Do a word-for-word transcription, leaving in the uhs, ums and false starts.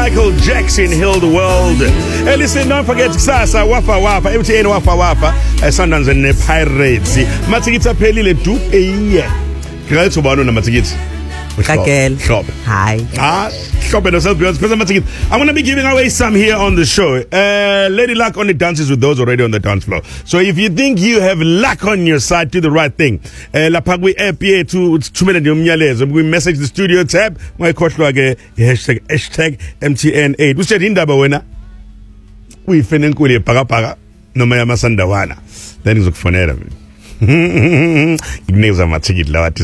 Michael Jackson, Heal the World. Hey, listen, don't forget Kusasa, Wafa Wafa, M T N Wafa Wafa, uh, Sundance and uh, Pirates. Matikita Pelile du Eye. Kaya to Bano na Matikit. Raquel. Shop. Hi. Ah, shop and yourself. I'm going to be giving away some here on the show. Uh, Lady Luck only dances with those already on the dance floor. So if you think you have luck on your side, do the right thing. Uh, La Pagui app here to two minutes. We message the studio tab. My coach like hashtag hashtag M T N eight. We said in the Bawena. We finished with a paga paga. No Maya Masandawana. Then it's a phone. Igneza matigit lawati.